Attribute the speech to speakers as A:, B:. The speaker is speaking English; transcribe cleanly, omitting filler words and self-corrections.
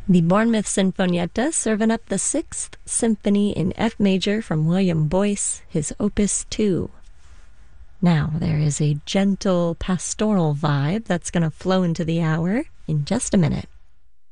A: The Bournemouth Sinfonietta serving up the Sixth Symphony in F major from William Boyce, his Opus 2. Now, there is a gentle pastoral vibe that's going to flow into the hour in just a minute.